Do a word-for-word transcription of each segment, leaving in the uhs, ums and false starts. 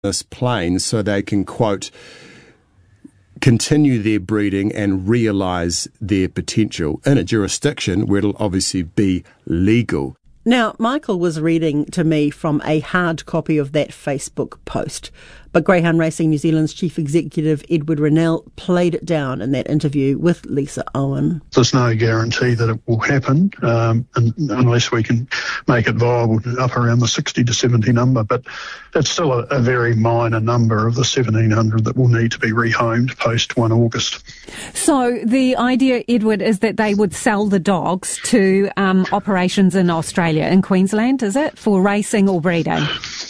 this plane so they can, quote, continue their breeding and realise their potential in a jurisdiction where it'll obviously be legal. Now, Michael was reading to me from a hard copy of that Facebook post, but Greyhound Racing New Zealand's Chief Executive Edward Rennell played it down in that interview with Lisa Owen. There's no guarantee that it will happen um, unless we can make it viable up around the sixty to seventy number, but it's still a, a very minor number of the seventeen hundred that will need to be rehomed post first August. So the idea, Edward, is that they would sell the dogs to um, operations in Australia, in Queensland, is it, for racing or breeding?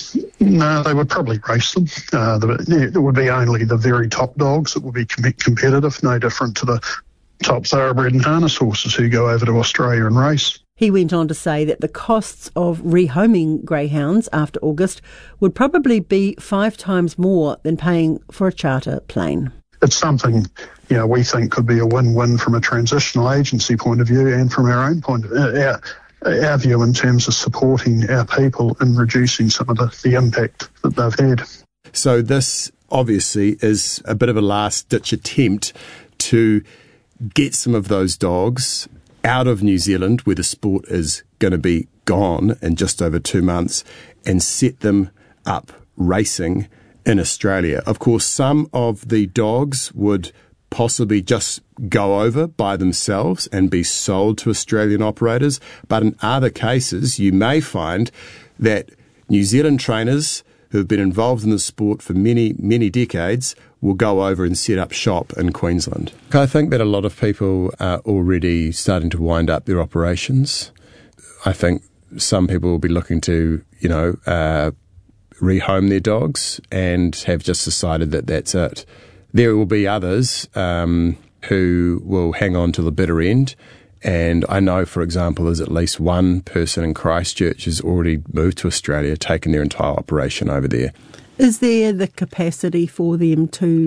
No, they would probably race them. Uh, there would be only the very top dogs that would be com- competitive, no different to the top thoroughbred and harness horses who go over to Australia and race. He went on to say that the costs of rehoming greyhounds after August would probably be five times more than paying for a charter plane. It's something, you know, we think could be a win-win from a transitional agency point of view and from our own point of view. Our, our view in terms of supporting our people and reducing some of the, the impact that they've had. So this obviously is a bit of a last-ditch attempt to get some of those dogs out of New Zealand, where the sport is going to be gone in just over two months, and set them up racing in Australia. Of course, some of the dogs would possibly just go over by themselves and be sold to Australian operators. But in other cases, you may find that New Zealand trainers who have been involved in the sport for many, many decades will go over and set up shop in Queensland. I think that a lot of people are already starting to wind up their operations. I think some people will be looking to, you know, uh, rehome their dogs and have just decided that that's it. There will be others um, who will hang on to the bitter end. And I know, for example, there's at least one person in Christchurch who's already moved to Australia, taken their entire operation over there. Is there the capacity for them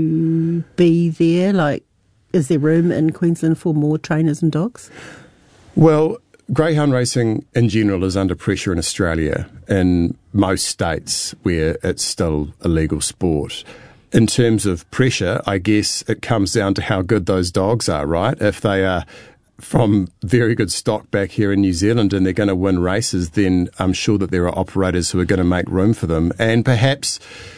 to be there? Like, is there room in Queensland for more trainers and dogs? Well, greyhound racing in general is under pressure in Australia, in most states where it's still a legal sport. In terms of pressure, I guess it comes down to how good those dogs are, right? If they are from very good stock back here in New Zealand and they're going to win races, then I'm sure that there are operators who are going to make room for them. And perhaps,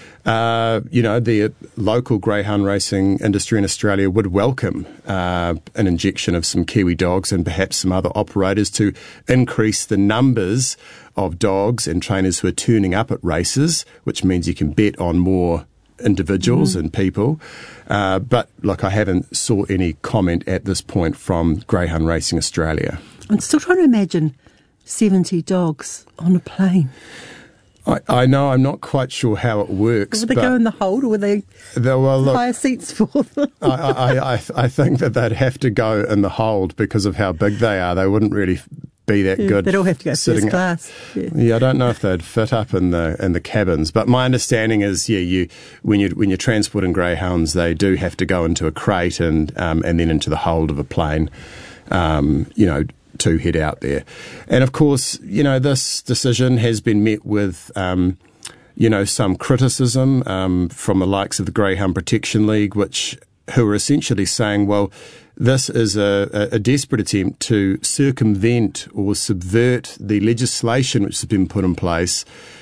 uh, you know, the local greyhound racing industry in Australia would welcome uh, an injection of some Kiwi dogs and perhaps some other operators to increase the numbers of dogs and trainers who are turning up at races, which means you can bet on more individuals mm. and people. Uh, but, look, I haven't saw any comment at this point from Greyhound Racing Australia. I'm still trying to imagine seventy dogs on a plane. I, I know, I'm not quite sure how it works. Would they go in the hold, or were they well, look, higher seats for them? I, I, I, I think that they'd have to go in the hold because of how big they are. They wouldn't really be that yeah, good. They'd all have to go sitting first class. Yeah. yeah, I don't know if they'd fit up in the in the cabins. But my understanding is, yeah, you when you when you're transporting greyhounds, they do have to go into a crate and um, and then into the hold of a plane, um, you know, to head out there. And of course, you know, this decision has been met with, um, you know, some criticism um, from the likes of the Greyhound Protection League, which who are essentially saying, well, this is a, a desperate attempt to circumvent or subvert the legislation which has been put in place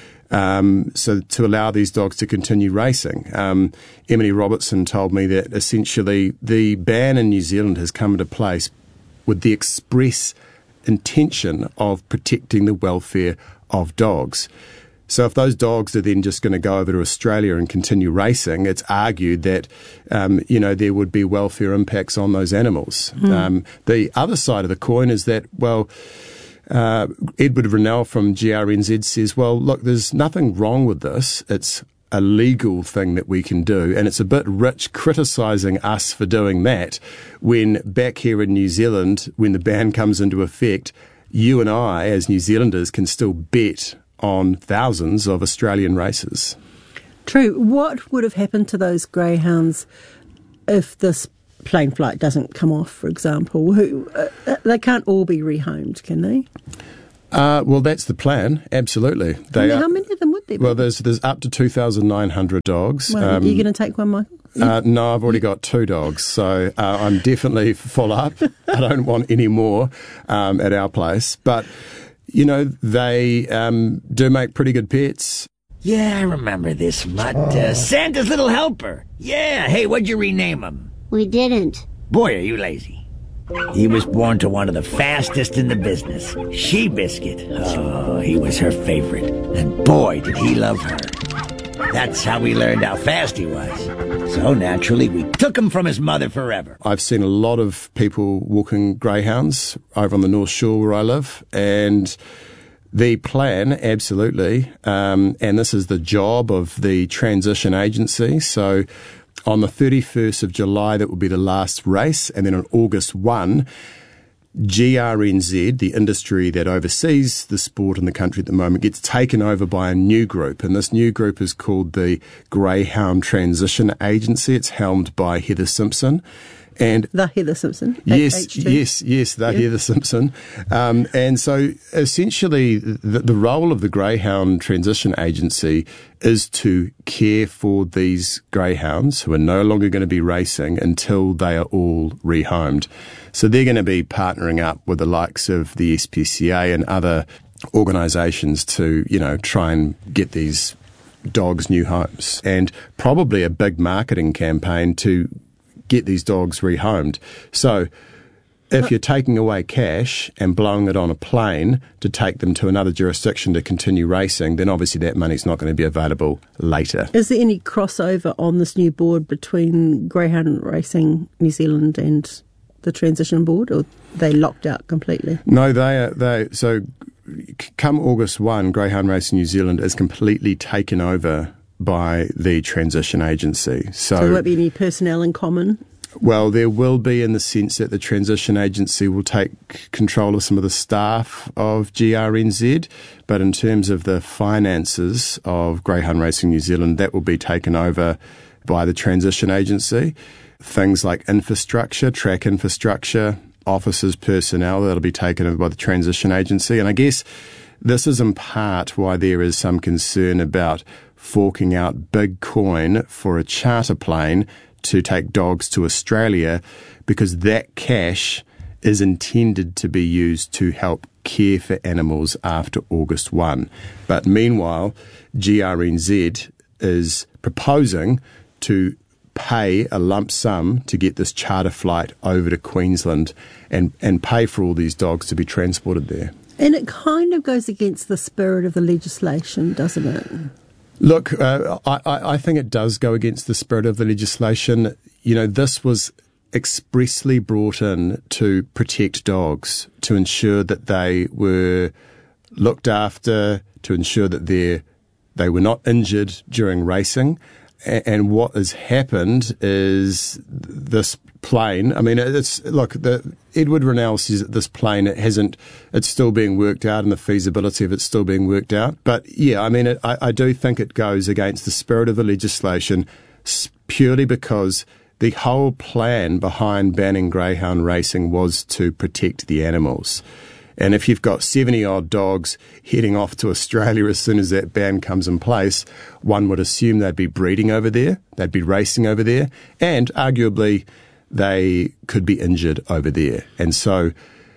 um, so to allow these dogs to continue racing. Um, Emily Robertson told me that essentially the ban in New Zealand has come into place with the express intention of protecting the welfare of dogs. So if those dogs are then just going to go over to Australia and continue racing, it's argued that, um, you know, there would be welfare impacts on those animals. Mm. Um, the other side of the coin is that, well, uh, Edward Rennell from G R N Z says, well, look, there's nothing wrong with this. It's a legal thing that we can do, and it's a bit rich criticising us for doing that when back here in New Zealand, when the ban comes into effect, you and I as New Zealanders can still bet on thousands of Australian races. True. What would have happened to those greyhounds if this plane flight doesn't come off, for example? Who, uh, they can't all be rehomed, can they? Uh, well, that's the plan, absolutely. They I mean, are, how many of them would there be? Well, there's there's up to two thousand nine hundred dogs. Well, Um, are you going to take one, Michael? Uh, no, I've already got two dogs, so uh, I'm definitely full up. I don't want any more um, at our place. But, you know, they um, do make pretty good pets. Yeah, I remember this, Mutt. Uh, Santa's little helper. Yeah, hey, what'd you rename him? We didn't. Boy, are you lazy. He was born to one of the fastest in the business, She Biscuit. Oh, he was her favorite. And boy, did he love her. That's how we learned how fast he was. So naturally, we took him from his mother forever. I've seen a lot of people walking greyhounds over on the North Shore where I live, and the plan, absolutely, um, and this is the job of the transition agency. So on the thirty-first of July, that will be the last race, and then on August first, G R N Z, the industry that oversees the sport in the country at the moment, gets taken over by a new group, and this new group is called the Greyhound Transition Agency. It's helmed by Heather Simpson. And The Heather Simpson. Yes, H two. yes, yes, the Yeah. Heather Simpson. Um, and so essentially the, the role of the Greyhound Transition Agency is to care for these greyhounds who are no longer going to be racing until they are all rehomed. So they're going to be partnering up with the likes of the S P C A and other organisations to, you know, try and get these dogs new homes, and probably a big marketing campaign to get these dogs rehomed. So if you're taking away cash and blowing it on a plane to take them to another jurisdiction to continue racing, then obviously that money's not going to be available later. Is there any crossover on this new board between Greyhound Racing New Zealand and the transition board, or are they locked out completely? No, they are, they, so come August first, Greyhound Racing New Zealand is completely taken over by the transition agency. So, So there won't be any personnel in common? well, there will be, in the sense that the transition agency will take control of some of the staff of G R N Z, but in terms of the finances of Greyhound Racing New Zealand, that will be taken over by the transition agency. Things like infrastructure, track infrastructure, officers, personnel, that'll be taken over by the transition agency. And I guess this is in part why there is some concern about forking out big coin for a charter plane to take dogs to Australia, because that cash is intended to be used to help care for animals after August first. But meanwhile, G R N Z is proposing to pay a lump sum to get this charter flight over to Queensland and, and pay for all these dogs to be transported there. And it kind of goes against the spirit of the legislation, doesn't it? Look, uh, I, I think it does go against the spirit of the legislation. You know, this was expressly brought in to protect dogs, to ensure that they were looked after, to ensure that they they were not injured during racing. A- and what has happened is this plane, I mean, it's, look, the, Edward Rennell says that this plane, it hasn't, it's still being worked out, and the feasibility of it's still being worked out. But yeah, I mean, it, I, I do think it goes against the spirit of the legislation, purely because the whole plan behind banning greyhound racing was to protect the animals. And if you've got seventy odd dogs heading off to Australia as soon as that ban comes in place, one would assume they'd be breeding over there, they'd be racing over there, and arguably they could be injured over there. And so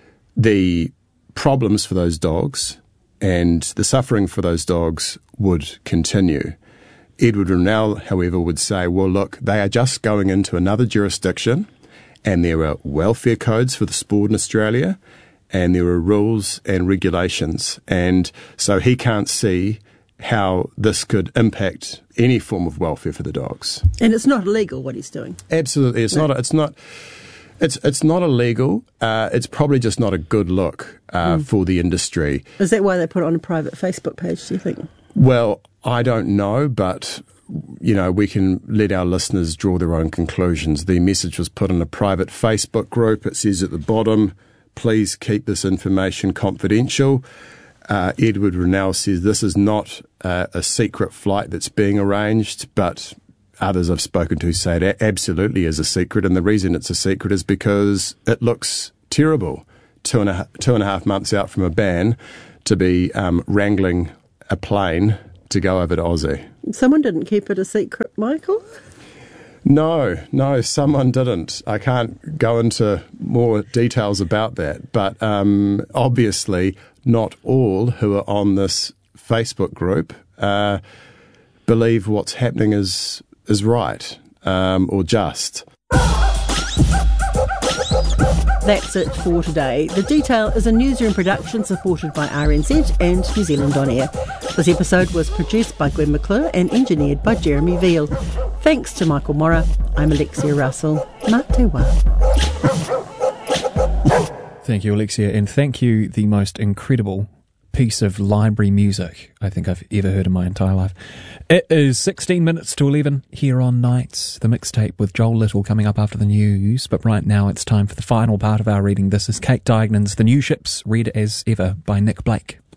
the problems for those dogs and the suffering for those dogs would continue. Edward Rennell, however, would say, well, look, they are just going into another jurisdiction, and there are welfare codes for the sport in Australia, and there are rules and regulations. And so he can't see how this could impact any form of welfare for the dogs. And it's not illegal what he's doing. Absolutely, it's No. not. It's not. It's it's not illegal. Uh, it's probably just not a good look uh, Mm. for the industry. Is that why they put it on a private Facebook page, do you think? Well, I don't know, but you know, we can let our listeners draw their own conclusions. The message was put in a private Facebook group. It says at the bottom, please keep this information confidential. Uh, Edward Rennell says this is not uh, a secret flight that's being arranged, but others I've spoken to say it absolutely is a secret, and the reason it's a secret is because it looks terrible. Two and a, two and a half months out from a ban, to be um, wrangling a plane to go over to Aussie. Someone didn't keep it a secret, Michael? No, no, someone didn't. I can't go into more details about that, but um, obviously not all who are on this Facebook group uh, believe what's happening is is right um, or just. That's it for today. The Detail is a newsroom production supported by R N Z and New Zealand On Air. This episode was produced by Gwen McClure and engineered by Jeremy Veal. Thanks to Michael Morra. I'm Alexia Russell. Mā te wā. Thank you, Alexia, and thank you, the most incredible piece of library music I think I've ever heard in my entire life. It is sixteen minutes to eleven here on Nights, the mixtape with Joel Little coming up after the news, but right now it's time for the final part of our reading. This is Kate Diagnon's The New Ships, read as ever by Nick Blake.